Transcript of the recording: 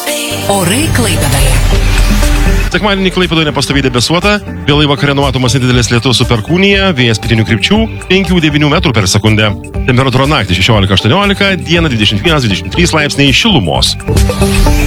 Orai Klaipėdoje. Sekmadienį Klaipėdoje nepastoviai debesuota, vėlai vakare numatomas nedidelis lietus su perkūnija, vėjas pietinių krypčių 5-9 metrų per sekundę. Temperatūra naktį 16-18, dieną 21-23 laipsniai šilumos.